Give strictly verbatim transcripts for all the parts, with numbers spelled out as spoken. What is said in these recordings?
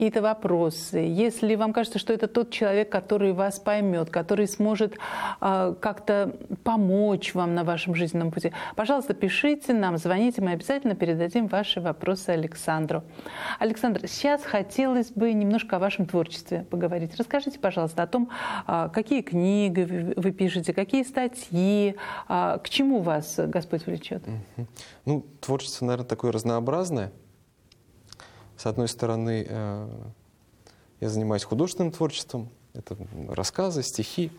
какие-то вопросы, если вам кажется, что это тот человек, который вас поймет, который сможет э, как-то помочь вам на вашем жизненном пути, пожалуйста, пишите нам, звоните, мы обязательно передадим ваши вопросы Александру. Александр, сейчас хотелось бы немножко о вашем творчестве поговорить. Расскажите, пожалуйста, о том, э, какие книги вы пишете, какие статьи, э, к чему вас Господь влечет. Ну, творчество, наверное, такое разнообразное. С одной стороны, я занимаюсь художественным творчеством, это рассказы, стихи.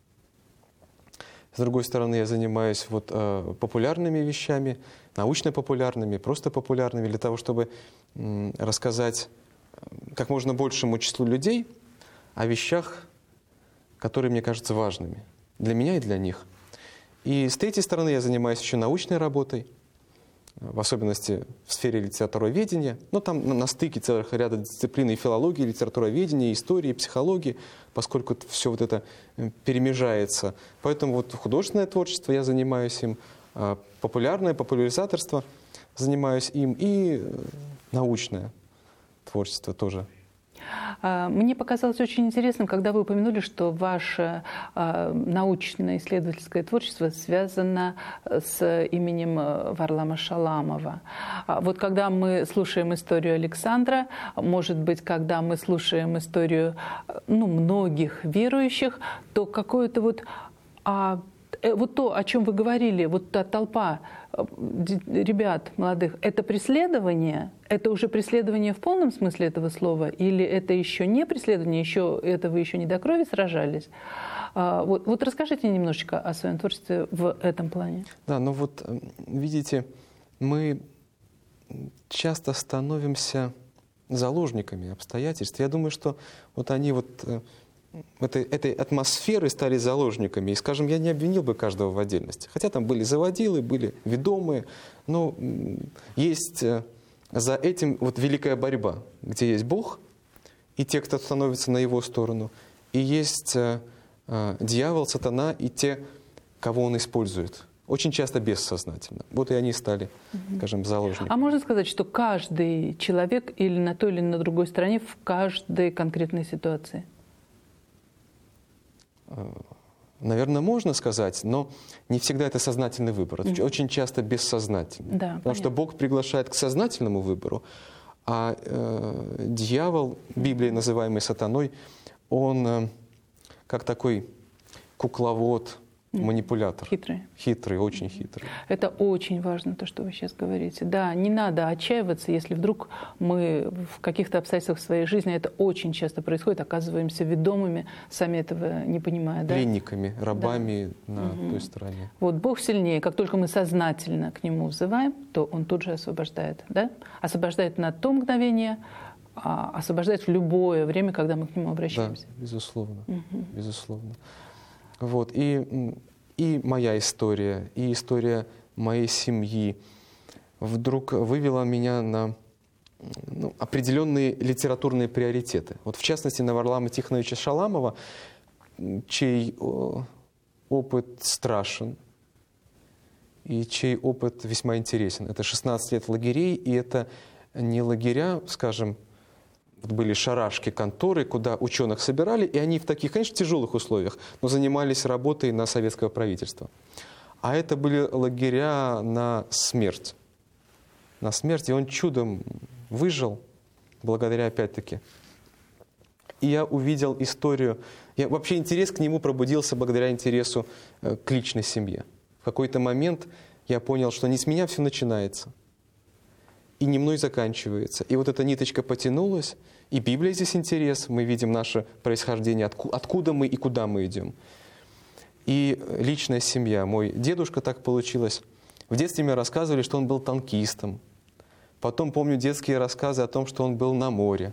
С другой стороны, я занимаюсь вот популярными вещами, научно-популярными, просто популярными, для того, чтобы рассказать как можно большему числу людей о вещах, которые мне кажутся важными для меня и для них. И с третьей стороны, я занимаюсь еще научной работой, в особенности в сфере литературоведения, но там на, на стыке целых ряда дисциплин и филологии, литературоведения, истории, психологии, поскольку все вот это перемежается. Поэтому вот художественное творчество я занимаюсь им, популярное, популяризаторство занимаюсь им, и научное творчество тоже. Мне показалось очень интересным, когда вы упомянули, что ваше научно-исследовательское творчество связано с именем Варлама Шаламова. Вот когда мы слушаем историю Александра, может быть, когда мы слушаем историю ну, многих верующих, то какое-то вот... А, вот то, о чем вы говорили, вот та толпа ребят молодых, это преследование? Это уже преследование в полном смысле этого слова? Или это еще не преследование, еще, это вы еще не до крови сражались? Вот, вот расскажите немножечко о своем творчестве в этом плане. Да, ну вот, видите, мы часто становимся заложниками обстоятельств. Я думаю, что вот они вот... Этой, этой атмосферы стали заложниками. И, скажем, я не обвинил бы каждого в отдельности. Хотя там были заводилы, были ведомые. Но есть за этим вот великая борьба, где есть Бог и те, кто становится на его сторону. И есть э, дьявол, сатана и те, кого он использует. Очень часто бессознательно. Вот и они стали, угу. скажем, заложниками. А можно сказать, что каждый человек или на той, или на другой стороне в каждой конкретной ситуации? Наверное, можно сказать, но не всегда это сознательный выбор. Mm-hmm. Очень часто бессознательный. Да, потому понятно. Что Бог приглашает к сознательному выбору, а э, дьявол, Библией называемый сатаной, он э, как такой кукловод, манипулятор. Хитрый. Хитрый, очень хитрый. Это очень важно, то, что вы сейчас говорите. Да, не надо отчаиваться, если вдруг мы в каких-то обстоятельствах своей жизни, это очень часто происходит, оказываемся ведомыми, сами этого не понимая. Да? Пленниками, рабами да. на угу. той стороне. Вот Бог сильнее. Как только мы сознательно к Нему взываем, то Он тут же освобождает. Да? Освобождает на то мгновение, а освобождает в любое время, когда мы к Нему обращаемся. Да, безусловно. Угу. безусловно. Вот. И, и моя история, и история моей семьи вдруг вывела меня на ну, определенные литературные приоритеты. Вот в частности, на Варлама Тихоновича Шаламова, чей опыт страшен и чей опыт весьма интересен. Это шестнадцать лет лагерей, и это не лагеря, скажем, вот были шарашки, конторы, куда ученых собирали, и они в таких, конечно, тяжелых условиях, но занимались работой на советское правительство. А это были лагеря на смерть. На смерть, и он чудом выжил, благодаря, опять-таки. И я увидел историю, я, вообще интерес к нему пробудился благодаря интересу э, к личной семье. В какой-то момент я понял, что не с меня все начинается, и не мной заканчивается. И вот эта ниточка потянулась, и Библия здесь интерес, мы видим наше происхождение, отку, откуда мы и куда мы идем. И личная семья. Мой дедушка, так получилось. В детстве мне рассказывали, что он был танкистом. Потом помню детские рассказы о том, что он был на море.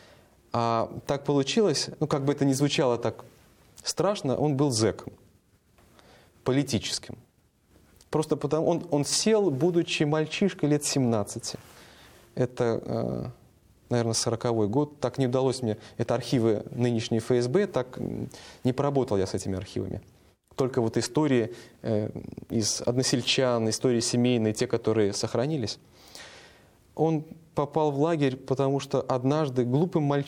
А так получилось, ну как бы это ни звучало так страшно, он был зэком, политическим. Просто потому, он, он сел, будучи мальчишкой лет семнадцати. Это, наверное, сороковой год. Так не удалось мне, это архивы нынешней эф эс бэ, так не поработал я с этими архивами. Только вот истории э, из односельчан, истории семейные, те, которые сохранились. Он попал в лагерь, потому что однажды глупым мальчишкой